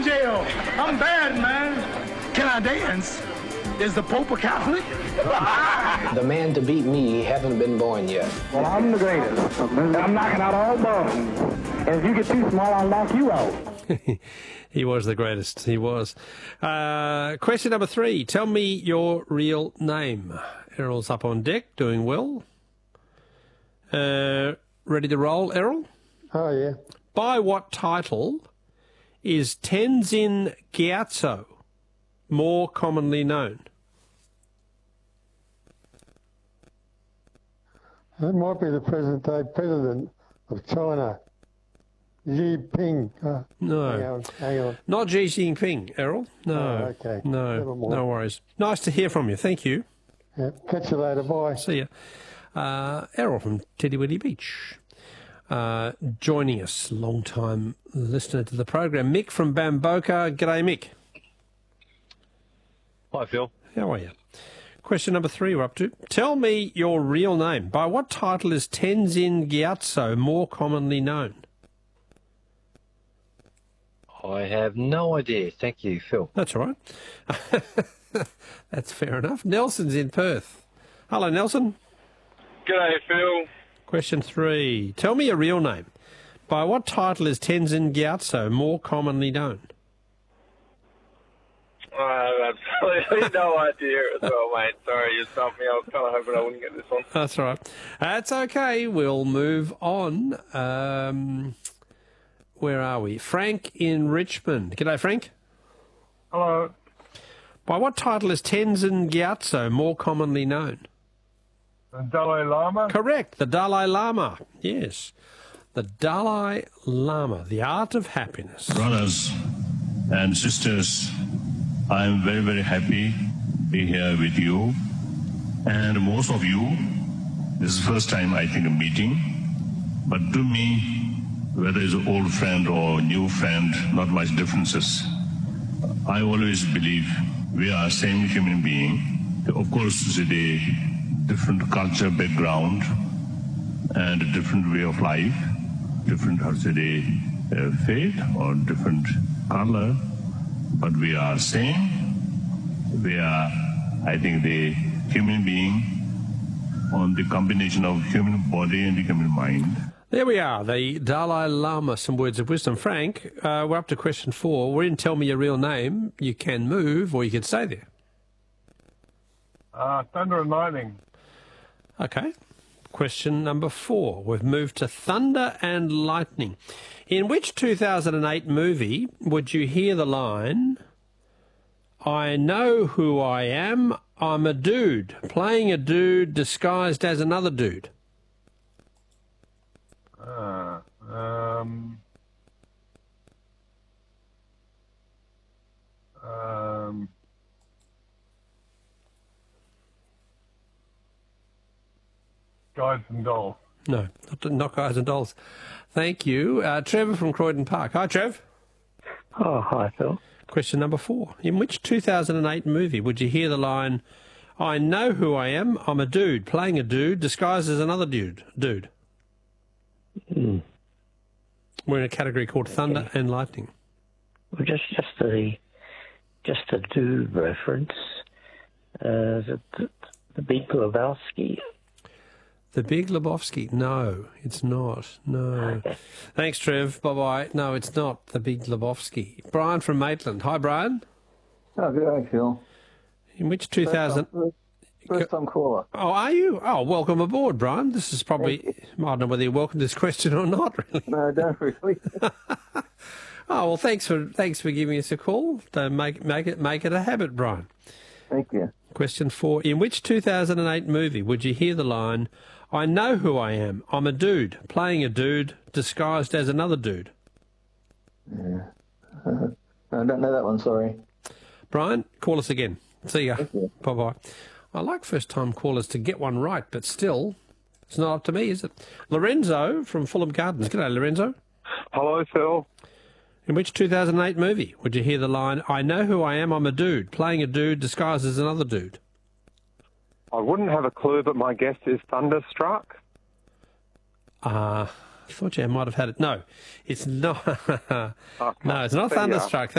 jail. I'm bad, man. Can I dance? Is the Pope a Catholic? The man to beat me haven't been born yet. Well, I'm the greatest. I'm knocking out all bones. And if you get too small, I'll knock you out. He was the greatest. He was. Question number 3. Tell me your real name. Errol's up on deck, doing well. Ready to roll, Errol? Oh, yeah. By what title is Tenzin Gyatso more commonly known? That might be the present-day president of China, Xi Jinping. No. Hang on. Not Xi Jinping, Errol. No. Oh, okay. No. Never mind. No worries. Nice to hear from you. Thank you. Yeah, catch you later. Bye. See ya. Errol from Tidiwiddi Beach. Joining us, long-time listener to the program, Mick from Bamboka. G'day, Mick. Hi, Phil. How are you? Question number 3 we're up to. Tell me your real name. By what title is Tenzin Gyatso more commonly known? I have no idea. Thank you, Phil. That's all right. That's fair enough. Nelson's in Perth. Hello, Nelson. G'day, Phil. Question 3. Tell me your real name. By what title is Tenzin Gyatso more commonly known? I have absolutely no idea as well, mate. Sorry, you stumped me. I was kind of hoping I wouldn't get this one. That's all right. That's okay. We'll move on. Where are we? Frank in Richmond. G'day, Frank. Hello. By what title is Tenzin Gyatso more commonly known? The Dalai Lama? Correct. The Dalai Lama. Yes. The Dalai Lama. The Art of Happiness. Brothers and sisters, I am very, very happy to be here with you. And most of you, this is the first time I think I'm meeting. But to me, whether it's an old friend or new friend, not much differences. I always believe we are same human being. Of course, it's a different culture background and a different way of life, different, how to say, faith or different color. But we are same. We are, I think, the human being on the combination of human body and the human mind. There we are, the Dalai Lama, some words of wisdom. Frank, we're up to question 4. We're in Tell Me Your Real Name. You can move or you can stay there. Thunder and Lightning. Okay. Question number 4. We've moved to Thunder and Lightning. In which 2008 movie would you hear the line, I know who I am, I'm a dude, playing a dude disguised as another dude? Guys and Dolls. No, not Guys and Dolls. Thank you. Trevor from Croydon Park. Hi, Trev. Oh, hi, Phil. Question number 4. In which 2008 movie would you hear the line, I know who I am, I'm a dude, playing a dude, disguised as another dude? Mm. We're in a category called Thunder and Lightning. Well, just a dude reference. The Big Lebowski. The Big Lebowski? No, it's not. No. Thanks, Trev. Bye-bye. No, it's not The Big Lebowski. Brian from Maitland. Hi, Brian. Oh, good day, Phil. In which 2000... First-time caller. Oh, are you? Oh, welcome aboard, Brian. This is probably... I don't know whether you're welcome to this question or not, really. No, don't really. Oh, well, thanks for giving us a call. Don't make it a habit, Brian. Thank you. Question 4. In which 2008 movie would you hear the line, I know who I am, I'm a dude, playing a dude, disguised as another dude? Yeah. I don't know that one, sorry. Brian, call us again. See ya. Thank you. Bye-bye. I like first-time callers to get one right, but still, it's not up to me, is it? Lorenzo from Fulham Gardens. G'day, Lorenzo. Hello, Phil. In which 2008 movie would you hear the line, I know who I am, I'm a dude, playing a dude disguised as another dude? I wouldn't have a clue, but my guess is Thunderstruck. I thought you might have had it. No, it's not. No, it's not there you are. Thunderstruck.